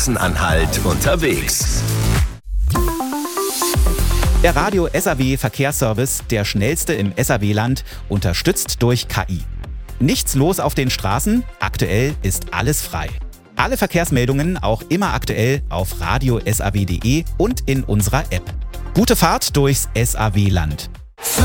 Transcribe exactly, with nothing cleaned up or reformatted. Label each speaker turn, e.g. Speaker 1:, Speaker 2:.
Speaker 1: Sachsen-Anhalt unterwegs.
Speaker 2: Der Radio S A W Verkehrsservice, der schnellste im S A W-Land, unterstützt durch K I. Nichts los auf den Straßen, aktuell ist alles frei. Alle Verkehrsmeldungen auch immer aktuell auf radio punkt s a w punkt d e und in unserer App. Gute Fahrt durchs S A W-Land.